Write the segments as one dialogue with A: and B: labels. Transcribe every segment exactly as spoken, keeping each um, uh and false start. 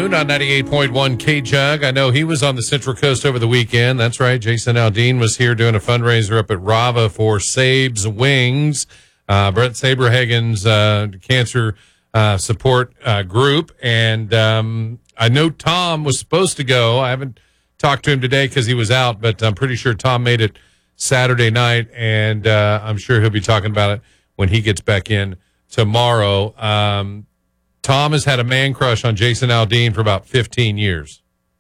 A: afternoon on ninety-eight point one K-Jug. I know he was on the Central Coast over the weekend. That's right. Jason Aldean was here doing a fundraiser up at Rava for Sabe's Wings, uh, Brett Saberhagen's uh, cancer uh, support uh, group. And um, I know Tom was supposed to go. I haven't talked to him today because he was out, but I'm pretty sure Tom made it Saturday night, and uh, I'm sure he'll be talking about it when he gets back in tomorrow. Um, Tom has had a man crush on Jason Aldean for about fifteen years.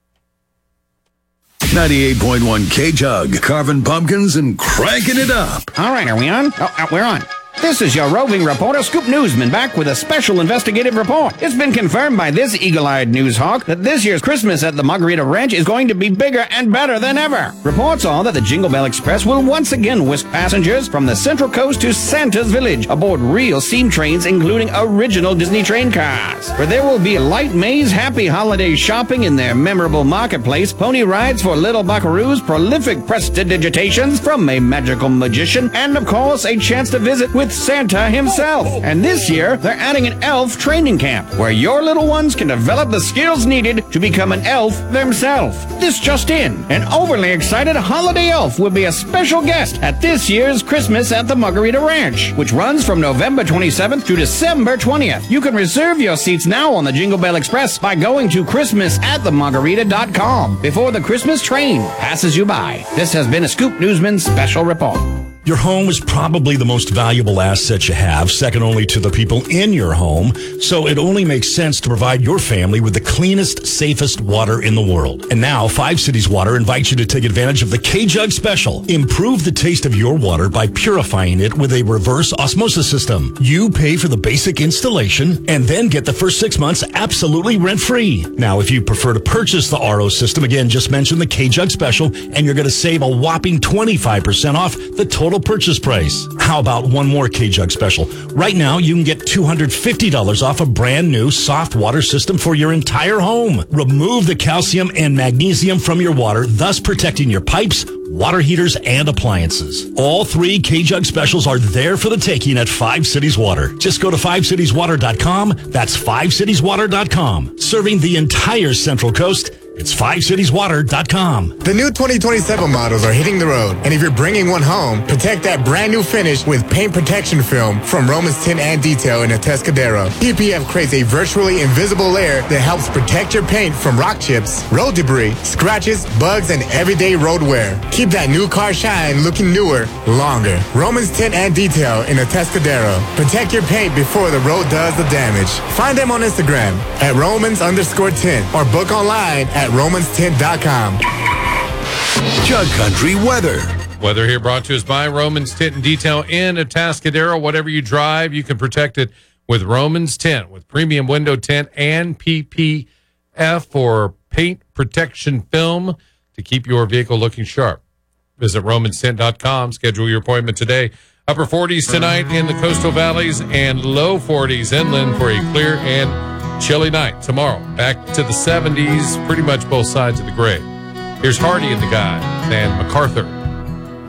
B: ninety-eight point one K-Jug, carving pumpkins and cranking it up.
C: All right, are we on? Oh, uh, we're on. This is your roving reporter, Scoop Newsman, back with a special investigative report. It's been confirmed by this eagle-eyed news hawk that this year's Christmas at the Margarita Ranch is going to be bigger and better than ever. Reports are that the Jingle Bell Express will once again whisk passengers from the Central Coast to Santa's Village aboard real steam trains, including original Disney train cars. Where there will be light maze, happy holiday shopping in their memorable marketplace, pony rides for little buckaroos, prolific prestidigitations from a magical magician, and of course a chance to visit with Santa himself. And this year, they're adding an elf training camp where your little ones can develop the skills needed to become an elf themselves. This just in, an overly excited holiday elf will be a special guest at this year's Christmas at the Margarita Ranch, which runs from November twenty-seventh to December twentieth. You can reserve your seats now on the Jingle Bell Express by going to Christmas at the Margarita dot com before the Christmas train passes you by. This has been a Scoop Newsman special report.
D: Your home is probably the most valuable asset you have, second only to the people in your home, so it only makes sense to provide your family with the cleanest, safest water in the world. And now, Five Cities Water invites you to take advantage of the K-Jug Special. Improve the taste of your water by purifying it with a reverse osmosis system. You pay for the basic installation and then get the first six months absolutely rent-free. Now, if you prefer to purchase the R O system, again, just mention the K-Jug Special and you're going to save a whopping twenty-five percent off the total purchase price. How about one more K-Jug Special? Right now, you can get two hundred fifty dollars off a brand new soft water system for your entire home. Remove the calcium and magnesium from your water, thus protecting your pipes, water heaters, and appliances. All three K-Jug Specials are there for the taking at Five Cities Water. Just go to five cities water dot com. That's five cities water dot com. Serving the entire Central Coast, it's five cities water dot com.
E: The new twenty twenty-seven models are hitting the road, and if you're bringing one home, protect that brand new finish with paint protection film from Romans Tint and Detail in Atascadero. P P F creates a virtually invisible layer that helps protect your paint from rock chips, road debris, scratches, bugs, and everyday road wear. Keep that new car shine looking newer longer. Romans Tint and Detail in Atascadero. Protect your paint before the road does the damage. Find them on Instagram at Romans underscore tint or book online at romans tint dot com.
B: Jug Country weather.
A: Weather here brought to us by Romans Tint and Detail in Atascadero. Whatever you drive, you can protect it with Romans Tint, with premium window tint and P P F or paint protection film to keep your vehicle looking sharp. Visit romans tint dot com. Schedule your appointment today. Upper forties tonight in the coastal valleys and low forties inland for a clear and chilly night. Tomorrow, back to the seventies, pretty much both sides of the gray. Here's Hardy and the Guys and MacArthur.